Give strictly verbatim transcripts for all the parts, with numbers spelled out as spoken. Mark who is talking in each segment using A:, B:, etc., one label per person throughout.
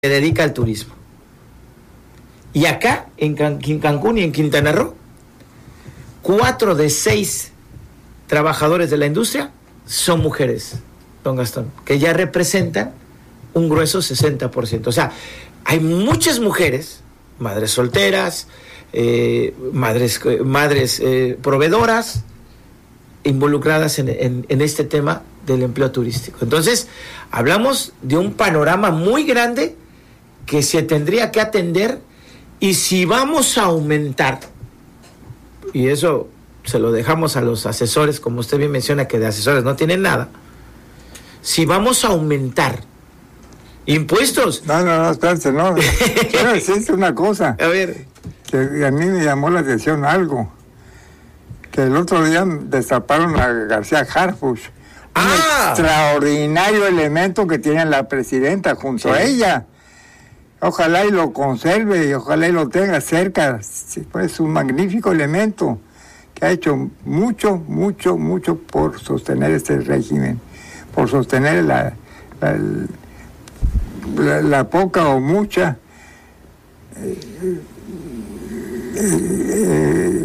A: se dedica al turismo. Y acá, en, Can- en Cancún y en Quintana Roo, cuatro de seis trabajadores de la industria son mujeres, don Gastón, que ya representan un grueso sesenta por ciento. O sea, hay muchas mujeres, madres solteras, eh, madres, madres eh, proveedoras, involucradas en, en, en este tema del empleo turístico. Entonces, hablamos de un panorama muy grande que se tendría que atender, y si vamos a aumentar, y eso se lo dejamos a los asesores, como usted bien menciona que de asesores no tienen nada, si vamos a aumentar impuestos...
B: No, no, no, espérate, no. Quiero decirte una cosa.
A: A ver.
B: Que a mí me llamó la atención algo. Que el otro día destaparon a García Harfuch. Un
A: ¡Ah!
B: extraordinario elemento que tiene la presidenta junto
A: Sí.
B: a ella. Ojalá y lo conserve y ojalá y lo tenga cerca. Sí, pues, es un magnífico elemento que ha hecho mucho, mucho, mucho por sostener este régimen, por sostener la, la, la, la poca o mucha eh, eh,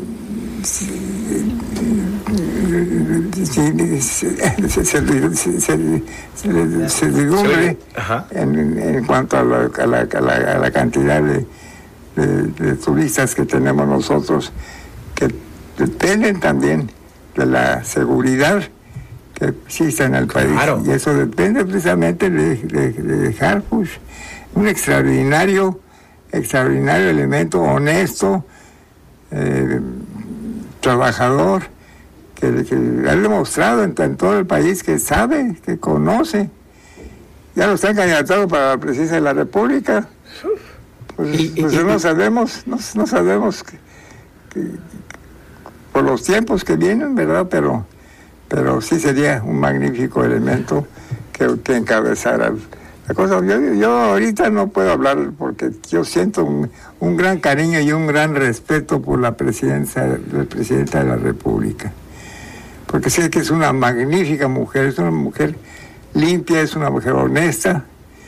B: certidumbre en, en cuanto a la, a la, a la, a la cantidad de, de, de turistas que tenemos nosotros, que dependen también de la seguridad que existe en el país.
A: Claro.
B: Y eso depende precisamente de, de, de Harfuch, un extraordinario, extraordinario elemento, honesto, eh, trabajador, que, que ha demostrado en, en todo el país que sabe, que conoce. Ya lo están candidatando para la presidencia de la República. Pues,
A: Y- y-
B: pues
A: y-
B: no sabemos, no, no sabemos que, que- por los tiempos que vienen, ¿verdad? Pero, pero sí sería un magnífico elemento que, que encabezara la cosa. Yo, yo ahorita no puedo hablar porque yo siento un, un gran cariño y un gran respeto por la presidencia del presidente de la República. Porque sé que es una magnífica mujer, es una mujer limpia, es una mujer honesta,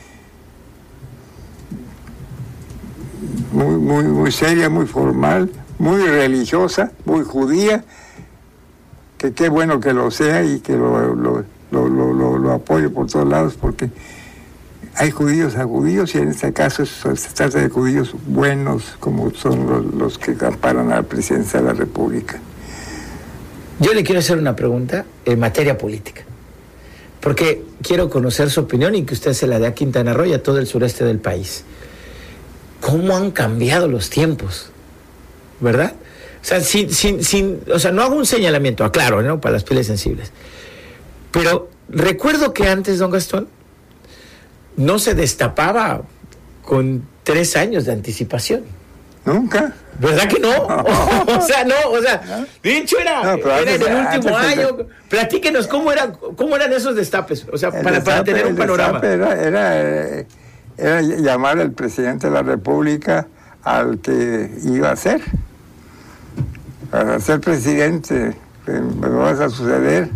B: muy, muy, muy seria, muy formal, muy religiosa, muy judía, que qué bueno que lo sea y que lo, lo, lo, lo, lo, lo apoyo por todos lados, porque hay judíos a judíos y en este caso se trata de judíos buenos, como son los, los que amparan a la presidencia de la República.
A: Yo le quiero hacer una pregunta en materia política, porque quiero conocer su opinión y que usted se la dé a Quintana Roo y a todo el sureste del país. ¿Cómo han cambiado los tiempos? ¿Verdad? O sea, sin, sin, sin, o sea, no hago un señalamiento, aclaro, ¿no? Para las pieles sensibles. Pero recuerdo que antes, don Gastón, no se destapaba con tres años de anticipación.
B: ¿Nunca?
A: ¿Verdad que no? O sea, no, o sea, dicho era,
B: No, pero
A: era en
B: antes-
A: el último
B: antes el-
A: año. Platíquenos cómo eran, cómo eran esos destapes, o sea,
B: El
A: para, para
B: destape-
A: tener un
B: el
A: panorama.
B: destape Era, era, eh, era llamar al presidente de la República al que iba a ser. Para ser presidente, que me va a suceder.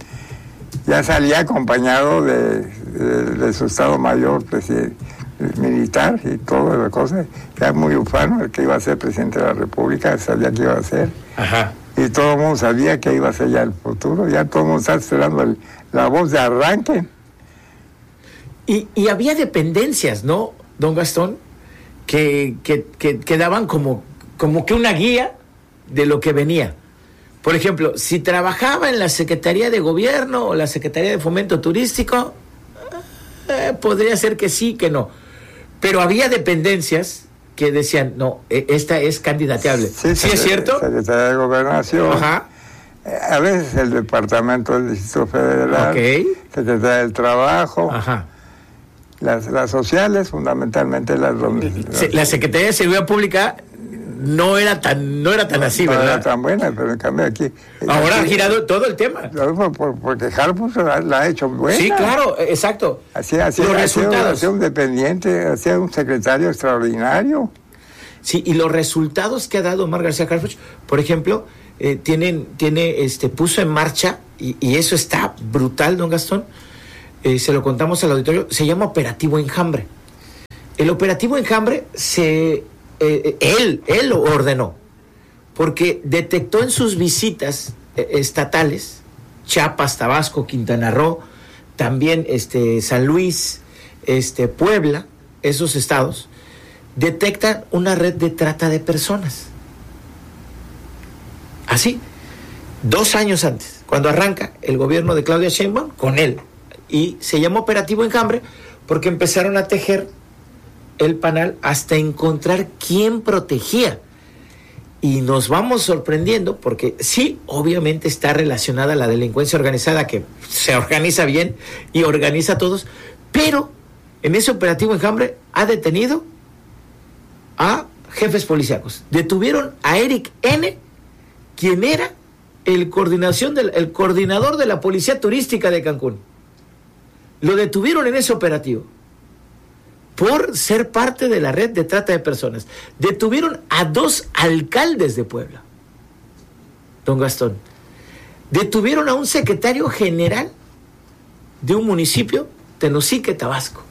B: Ya salía acompañado de, de, de su Estado Mayor presiden- militar y toda la cosa. Ya muy ufano el que iba a ser presidente de la República, sabía que iba a ser.
A: Ajá.
B: Y todo el mundo sabía que iba a ser ya el futuro. Ya todo el mundo está esperando el- la voz de arranque.
A: Y, y había dependencias, ¿no, don Gastón? Que, que, que, que daban como, como que una guía de lo que venía. Por ejemplo, si trabajaba en la Secretaría de Gobierno o la Secretaría de Fomento Turístico, eh, podría ser que sí, que no. Pero había dependencias que decían, no, eh, esta es candidateable. ¿Sí,
B: secre-
A: es cierto?
B: Secretaría de Gobernación.
A: Ajá.
B: Eh, A veces el Departamento del Distrito Federal.
A: Ok.
B: Secretaría del Trabajo.
A: Ajá.
B: Las, las sociales, fundamentalmente las...
A: Se- La Secretaría de Seguridad Pública no era tan, no era tan así,
B: no
A: ¿verdad?
B: era tan buena, pero en cambio aquí...
A: Ahora ha
B: aquí-
A: girado todo el tema.
B: Por- por- Porque Harfuch la, la ha hecho buena.
A: Sí, claro, exacto.
B: Hacía, hacía,
A: Los
B: hacía,
A: resultados.
B: hacía un dependiente, hacía un secretario extraordinario.
A: Sí, y los resultados que ha dado Omar García Harfuch, por ejemplo, eh, tienen, tiene, este, puso en marcha, y, y eso está brutal, don Gastón, eh, se lo contamos al auditorio, se llama Operativo Enjambre. El operativo Enjambre se eh, él, él lo ordenó, porque detectó en sus visitas eh, estatales, Chiapas, Tabasco, Quintana Roo, también este, San Luis, este, Puebla, esos estados, detectan una red de trata de personas. Así, dos años antes, cuando arranca el gobierno de Claudia Sheinbaum, con él, y se llamó Operativo Enjambre, porque empezaron a tejer el panal hasta encontrar quién protegía. Y nos vamos sorprendiendo porque sí, obviamente está relacionada a la delincuencia organizada, que se organiza bien y organiza a todos, pero en ese operativo Enjambre ha detenido a jefes policíacos. Detuvieron a Eric N., quien era el, coordinación del, el coordinador de la Policía Turística de Cancún. Lo detuvieron en ese operativo por ser parte de la red de trata de personas. Detuvieron a dos alcaldes de Puebla, don Gastón. Detuvieron a un secretario general de un municipio, Tenosique, Tabasco.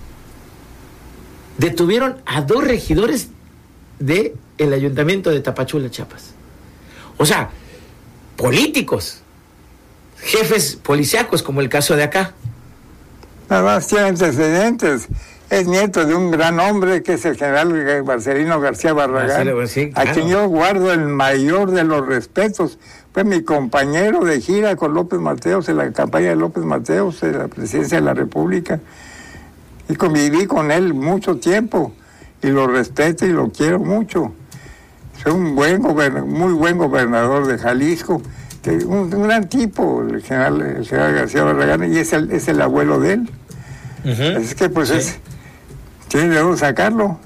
A: Detuvieron a dos regidores del ayuntamiento de Tapachula, Chiapas. O sea, políticos, jefes policíacos, como el caso de acá.
B: Nada más tiene antecedentes. Es nieto de un gran hombre que es el general Marcelino García Barragán, Marcelo, sí, claro, a quien yo guardo el mayor de los respetos. Fue mi compañero de gira con López Mateos en la campaña de López Mateos en la presidencia de la República. Y conviví con él mucho tiempo y lo respeto y lo quiero mucho. Soy un buen gober- muy buen gobernador de Jalisco, que un, un gran tipo, el general, el general García Barragán, y es el, es el abuelo de él. Uh-huh. Es que pues sí. es... tiene de dónde sacarlo.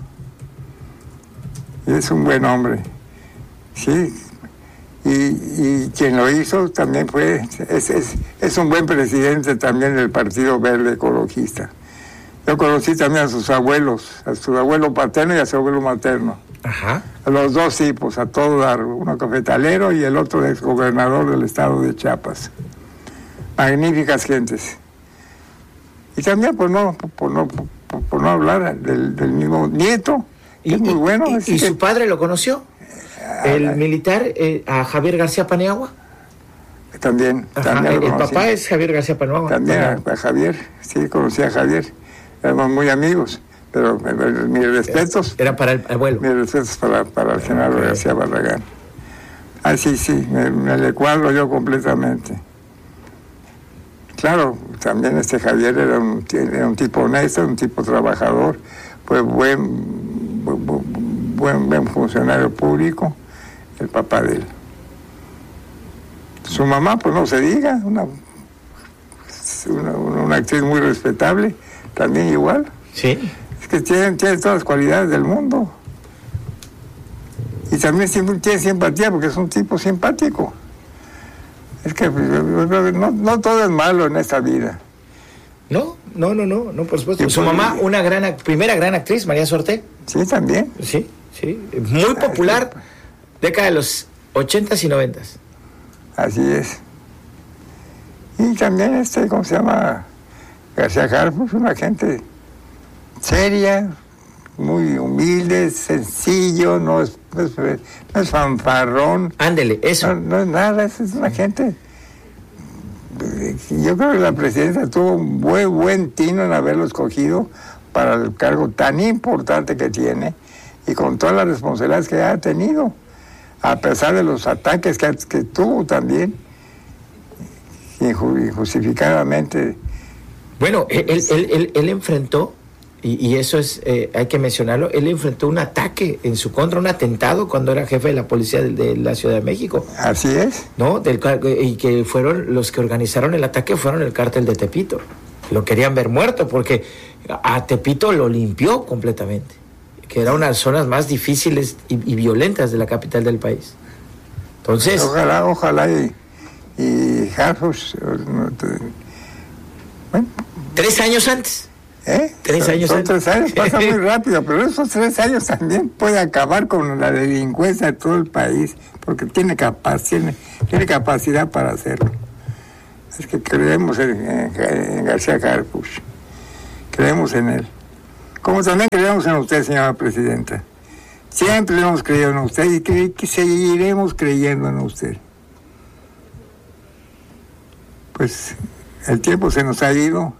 B: Y es un buen hombre. Sí. Y, y quien lo hizo también fue, es, es, es un buen presidente también del Partido Verde Ecologista. Yo conocí también a sus abuelos, a su abuelo paterno y a su abuelo materno. Ajá. A los dos tipos, a todo dar, uno cafetalero y el otro exgobernador del estado de Chiapas. Magníficas gentes. Y también, por no, por no, por, por no hablar del, del mismo nieto,
A: y,
B: es muy bueno.
A: ¿Y, y
B: que,
A: su padre lo conoció? ¿El a, militar, eh, a Javier García Paniagua?
B: También.
A: Ajá,
B: también
A: el,
B: lo
A: el papá es Javier García Paniagua.
B: También a, a Javier, sí, conocí a Javier. Éramos muy amigos, pero mis respetos...
A: Era para el abuelo.
B: Mis respetos para, para el general okay. García Barragán. Ah, sí, sí, me, me le cuadro yo completamente. Claro, también este Javier era un, era un tipo honesto, un tipo trabajador, fue buen, buen, buen, buen funcionario público, el papá de él. Su mamá, pues no se diga, una, una, una actriz muy respetable, también igual.
A: Sí.
B: Es que tiene, tiene todas las cualidades del mundo. Y también tiene simpatía porque es un tipo simpático. Es que no, no todo es malo en esta vida.
A: No, no, no, no, no por supuesto. Su mamá, una gran, primera gran actriz, María Sorté.
B: Sí, también.
A: Sí, sí. Muy popular, década de los ochentas y noventas.
B: Así es. Y también este, ¿cómo se llama? García Harfuch, una gente seria, muy humilde, sencillo, no es, no es, no es fanfarrón.
A: Ándele, eso.
B: No, no es nada, es, es una gente... Yo creo que la presidencia tuvo un buen, buen tino en haberlo escogido para el cargo tan importante que tiene y con todas las responsabilidades que ha tenido, a pesar de los ataques que, que tuvo también, injustificadamente.
A: Bueno, él, él, él, él enfrentó, y, y eso es, eh, hay que mencionarlo, él enfrentó un ataque en su contra, un atentado cuando era jefe de la policía de, de la Ciudad de México.
B: Así es.
A: ¿No? Del, y que fueron, los que organizaron el ataque fueron el cártel de Tepito. Lo querían ver muerto porque a Tepito lo limpió completamente, que era una de las zonas más difíciles y, y violentas de la capital del país. Entonces...
B: Ojalá, ojalá y, y Harfuch...
A: Bueno. Tres años antes.
B: ¿Eh?
A: Tres
B: son,
A: años
B: son
A: antes.
B: Tres años, pasa muy rápido, pero esos tres años también puede acabar con la delincuencia de todo el país, porque tiene, capaz, tiene, tiene capacidad para hacerlo. Es que creemos en, en, en García Harfuch, creemos en él. Como también creemos en usted, señora presidenta. Siempre hemos creído en usted y cre- que seguiremos creyendo en usted. Pues el tiempo se nos ha ido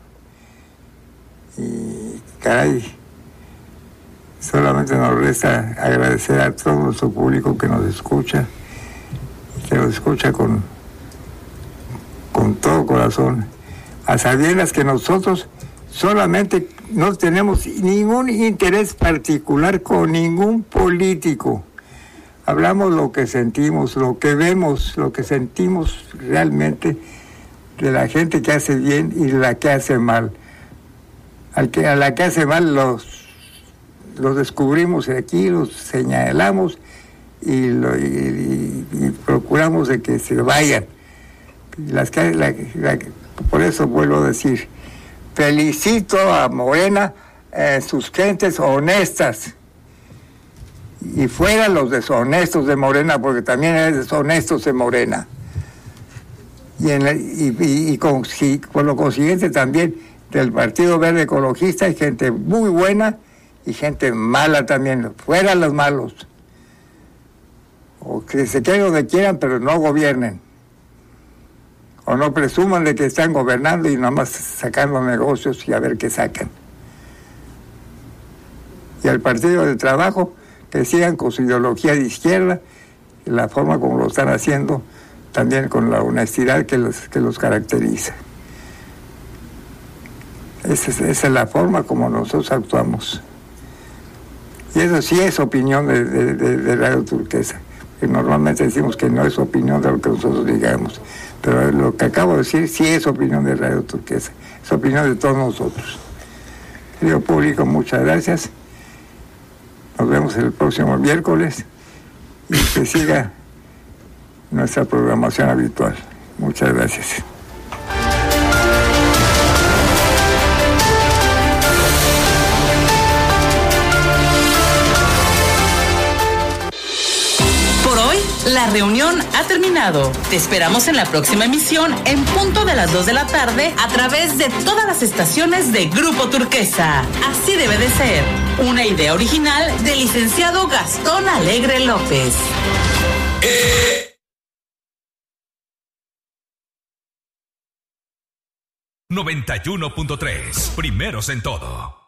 B: y, caray, solamente nos resta agradecer a todo nuestro público que nos escucha, que nos escucha con, con todo corazón, a sabiendas que nosotros solamente no tenemos ningún interés particular con ningún político. Hablamos lo que sentimos, lo que vemos, lo que sentimos realmente de la gente que hace bien y de la que hace mal. Al que, a la que hace mal los, los descubrimos aquí, los señalamos y, lo, y, y, y procuramos de que se vayan. Las que, la, la, por eso vuelvo a decir, felicito a Morena, eh, sus gentes honestas, y fuera los deshonestos de Morena, porque también hay deshonestos de Morena. Y, en la, y, y, y con, y por lo consiguiente también del Partido Verde Ecologista hay gente muy buena y gente mala también, fuera los malos. O que se queden donde quieran, pero no gobiernen. O no presuman de que están gobernando y nada más sacando negocios y a ver qué sacan. Y al Partido del Trabajo, que sigan con su ideología de izquierda, la forma como lo están haciendo, también con la honestidad que los, que los caracteriza. Esa es, esa es la forma como nosotros actuamos. Y eso sí es opinión de, de, de, de Radio Turquesa. Que normalmente decimos que no es opinión de lo que nosotros digamos. Pero lo que acabo de decir sí es opinión de Radio Turquesa. Es opinión de todos nosotros. Querido público, muchas gracias. Nos vemos el próximo miércoles y que siga nuestra programación habitual. Muchas gracias.
C: Por hoy, la reunión ha terminado. Te esperamos en la próxima emisión en punto de las dos de la tarde a través de todas las estaciones de Grupo Turquesa. Así debe de ser. Una idea original del licenciado Gastón Alegre López.
D: noventa y uno punto tres, primeros en todo.